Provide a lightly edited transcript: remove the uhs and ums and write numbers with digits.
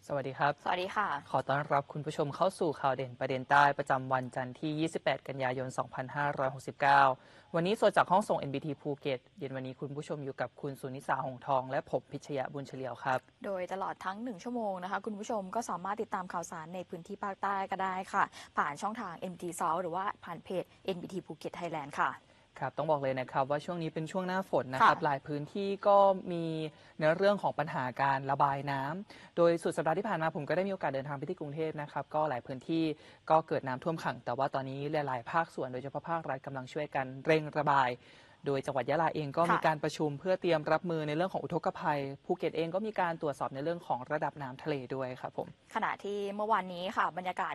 สวัสดีครับสวัสดีค่ะขอต้อนรับคุณผู้ชมเข้าสู่ข่าวเด่นประเด็นใต้ประจำวันจันทร์ที่ 28 กันยายน 2569 วันนี้สดจากห้องส่ง NBT ภูเก็ต เย็นวันนี้คุณผู้ชมอยู่กับคุณสุนิสาหงส์ทอง และผมพิชยะบุญเฉลียวครับโดยตลอดทั้ง1ชั่วโมงนะคะคุณผู้ชมก็สามารถติดตามข่าวสารในพื้นที่ภาคใต้ก็ได้ค่ะผ่านช่องทาง NBT South หรือว่าผ่านเพจ NBT ภูเก็ตไทยแลนด์ค่ะครับต้องบอกเลยนะครับว่าช่วงนี้เป็นช่วงหน้าฝนนะครับหลายพื้นที่ก็มีในเรื่องของปัญหาการระบายน้ำโดยสุดสัปดาห์ที่ผ่านมาผมก็ได้มีโอกาสเดินทางไปที่กรุงเทพนะครับก็หลายพื้นที่ก็เกิดน้ำท่วมขังแต่ว่าตอนนี้หลายๆภาคส่วนโดยเฉพาะภาครัฐกำลังช่วยกันเร่งระบายโดยจังหวัดยะลาเองก็มีการประชุมเพื่อเตรียมรับมือในเรื่องของอุทกภัยภูเก็ตเองก็มีการตรวจสอบในเรื่องของระดับน้ำทะเลด้วยครับผมขณะที่เมื่อวานนี้ค่ะบรรยากาศ